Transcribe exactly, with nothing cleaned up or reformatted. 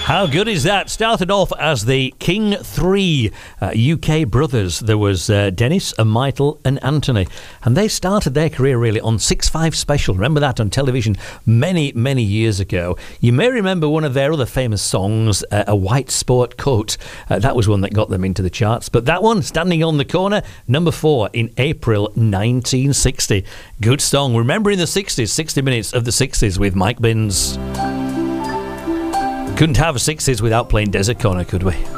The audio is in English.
How good is that? Started off as the King Three uh, U K brothers. There was uh, Dennis, and Michael, and Anthony. And they started their career really on six five Special. Remember that on television many, many years ago. You may remember one of their other famous songs, uh, A White Sport Coat. Uh, that was one that got them into the charts. But that one, Standing on the Corner, number four in April nineteen sixty. Good song. Remembering the sixties, sixty minutes of the sixties with Mike Binns. Couldn't have sixties without playing Desert Corner, could we?